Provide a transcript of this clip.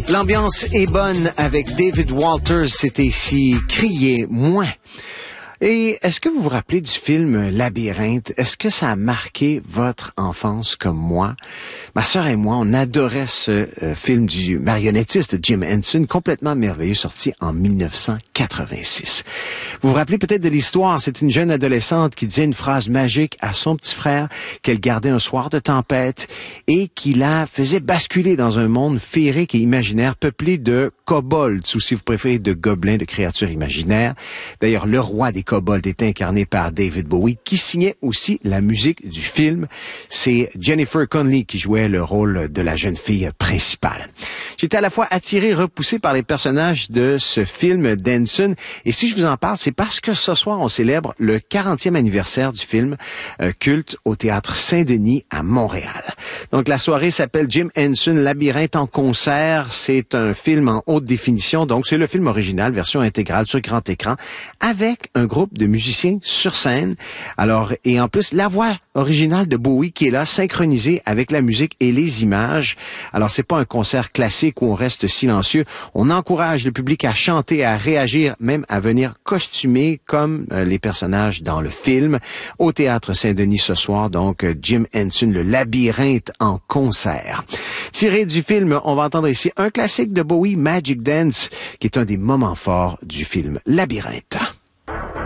L'ambiance est bonne avec David Walters, c'était ici Criez moins. Et est-ce que vous vous rappelez du film Labyrinthe? Est-ce que ça a marqué votre enfance comme moi? Ma sœur et moi, on adorait ce film du marionnettiste Jim Henson, complètement merveilleux, sorti en 1986. Vous vous rappelez peut-être de l'histoire, c'est une jeune adolescente qui disait une phrase magique à son petit frère qu'elle gardait un soir de tempête et qui la faisait basculer dans un monde féerique et imaginaire peuplé de kobolds, ou si vous préférez de gobelins, de créatures imaginaires. D'ailleurs, le roi des kobolds est incarné par David Bowie, qui signait aussi la musique du film. C'est Jennifer Connelly qui jouait le rôle de la jeune fille principale. J'étais à la fois attiré et repoussé par les personnages de ce film d'Henson. Et si je vous en parle, c'est parce que ce soir, on célèbre le 40e anniversaire du film culte au Théâtre Saint-Denis à Montréal. Donc, la soirée s'appelle Jim Henson Labyrinthe en concert. C'est un film en haute définition. Donc, c'est le film original, version intégrale sur grand écran, avec un groupe de musiciens sur scène. Alors, et en plus, la voix originale de Bowie qui est là, synchronisée avec la musique et les images. Alors, c'est pas un concert classique où on reste silencieux. On encourage le public à chanter, à réagir, même à venir costumé comme les personnages dans le film. Au Théâtre Saint-Denis ce soir, donc, Jim Henson, le Labyrinthe en concert. Tiré du film, on va entendre ici un classique de Bowie, Magic Dance, qui est un des moments forts du film Labyrinthe.